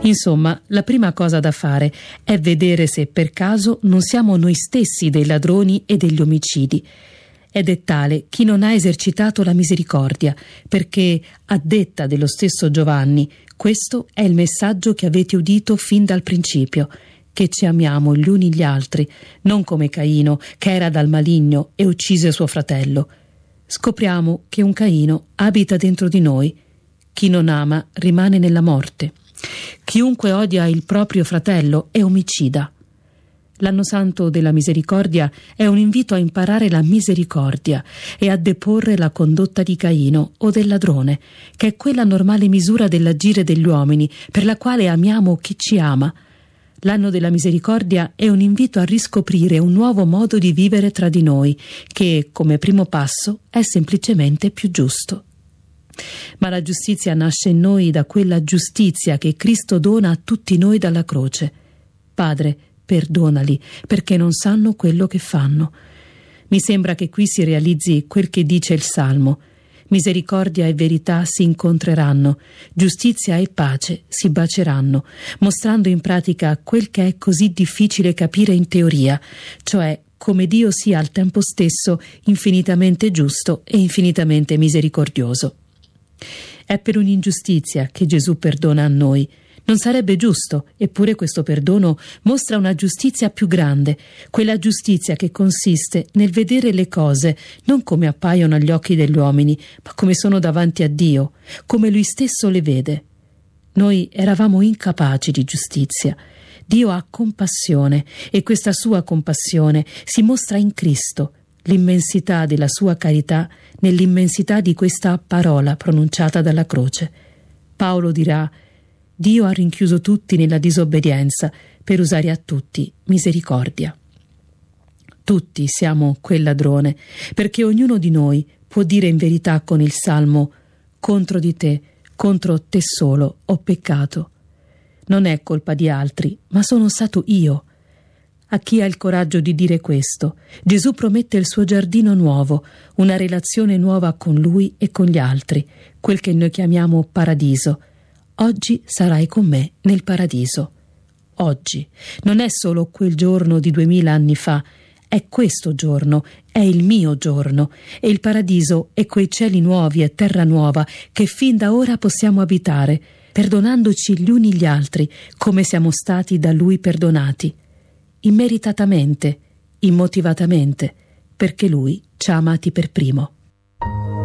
Insomma, la prima cosa da fare è vedere se per caso non siamo noi stessi dei ladroni e degli omicidi. Ed è tale chi non ha esercitato la misericordia, perché, a detta dello stesso Giovanni, questo è il messaggio che avete udito fin dal principio, che ci amiamo gli uni gli altri, non come Caino, che era dal maligno e uccise suo fratello. Scopriamo che un Caino abita dentro di noi. Chi non ama rimane nella morte. Chiunque odia il proprio fratello è omicida. L'anno santo della misericordia è un invito a imparare la misericordia e a deporre la condotta di Caino o del ladrone, che è quella normale misura dell'agire degli uomini per la quale amiamo chi ci ama. L'anno della misericordia è un invito a riscoprire un nuovo modo di vivere tra di noi, che, come primo passo, è semplicemente più giusto. Ma la giustizia nasce in noi da quella giustizia che Cristo dona a tutti noi dalla croce. Padre, perdonali, perché non sanno quello che fanno. Mi sembra che qui si realizzi quel che dice il Salmo. Misericordia e verità si incontreranno, giustizia e pace si baceranno, mostrando in pratica quel che è così difficile capire in teoria, cioè come Dio sia al tempo stesso infinitamente giusto e infinitamente misericordioso. È per un'ingiustizia che Gesù perdona a noi. Non sarebbe giusto, eppure questo perdono mostra una giustizia più grande, quella giustizia che consiste nel vedere le cose non come appaiono agli occhi degli uomini, ma come sono davanti a Dio, come Lui stesso le vede. Noi eravamo incapaci di giustizia. Dio ha compassione e questa sua compassione si mostra in Cristo, l'immensità della sua carità nell'immensità di questa parola pronunciata dalla croce. Paolo dirà: Dio ha rinchiuso tutti nella disobbedienza per usare a tutti misericordia. Tutti siamo quel ladrone, perché ognuno di noi può dire in verità con il Salmo: contro di te, contro te solo ho peccato. Non è colpa di altri, ma sono stato io. A chi ha il coraggio di dire questo, Gesù promette il suo giardino nuovo, una relazione nuova con Lui e con gli altri, quel che noi chiamiamo paradiso. Oggi sarai con me nel paradiso. Oggi non è solo quel giorno di 2000 anni fa, è questo giorno, è il mio giorno, e il paradiso è quei cieli nuovi e terra nuova che fin da ora possiamo abitare, perdonandoci gli uni gli altri, come siamo stati da Lui perdonati, immeritatamente, immotivatamente, perché Lui ci ha amati per primo.